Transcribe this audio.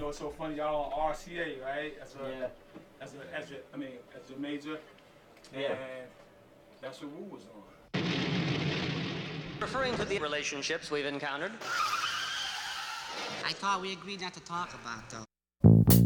know, it's so funny. Y'all on RCA, right? As your major. Yeah. And that's what Wu was on. Referring to the relationships we've encountered. I thought we agreed not to talk about those.